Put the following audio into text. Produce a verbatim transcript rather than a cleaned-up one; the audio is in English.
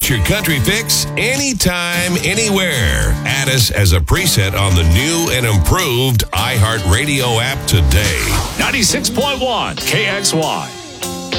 Get your country fix anytime, anywhere. Add us as a preset on the new and improved iHeartRadio app today. ninety-six point one K X Y.